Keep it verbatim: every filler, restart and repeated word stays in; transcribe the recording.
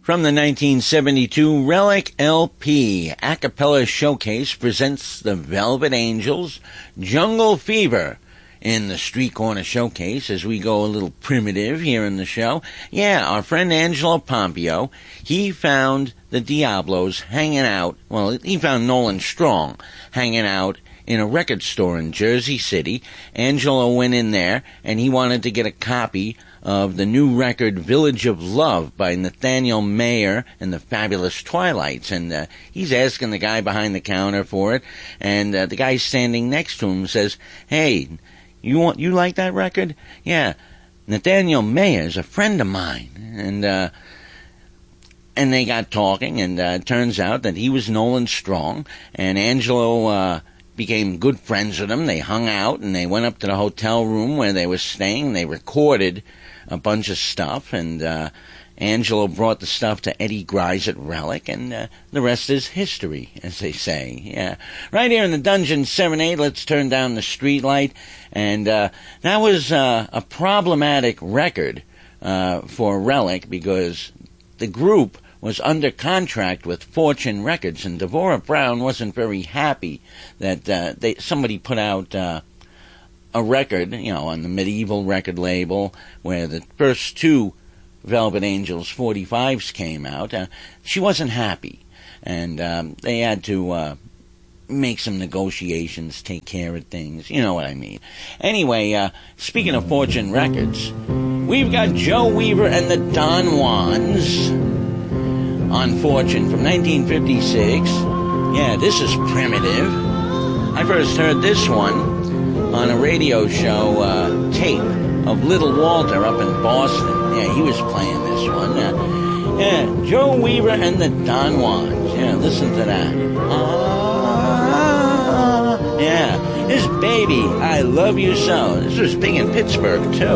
From the nineteen seventy-two Relic L P, A Cappella Showcase presents the Velvet Angels, Jungle Fever. In the Street Corner Showcase, as we go a little primitive here in the show, yeah, our friend Angelo Pompeo, he found the Diablos hanging out, well, he found Nolan Strong hanging out in a record store in Jersey City. Angelo went in there, and he wanted to get a copy of the new record Village of Love by Nathaniel Mayer and the Fabulous Twilights. And uh, he's asking the guy behind the counter for it, and uh, the guy standing next to him says, "Hey, you want you like that record? Yeah, Nathaniel Mayer's a friend of mine." And uh, and they got talking, and uh, it turns out that he was Nolan Strong, and Angelo uh, became good friends with him. They hung out, and they went up to the hotel room where they were staying. They recorded a bunch of stuff, and uh, Angelo brought the stuff to Eddie Grice at Relic, and uh, the rest is history, as they say. Yeah, right here in the Dungeon Serenade, let's turn down the street light, and uh, that was uh, a problematic record uh, for Relic, because the group was under contract with Fortune Records, and Devorah Brown wasn't very happy that uh, they somebody put out uh, a record, you know, on the Medieval record label, where the first two Velvet Angels forty-fives came out. Uh, she wasn't happy, and um, they had to uh, make some negotiations, take care of things. You know what I mean. Anyway, uh, speaking of Fortune Records, we've got Joe Weaver and the Don Juans on Fortune from nineteen fifty-six. Yeah, this is primitive. I first heard this one on a radio show uh, tape of Little Walter up in Boston. Yeah, he was playing this one. Uh, yeah, Joe Weaver and the Don Juans. Yeah, listen to that. Ah, yeah, this Baby, I Love You So. This was big in Pittsburgh, too.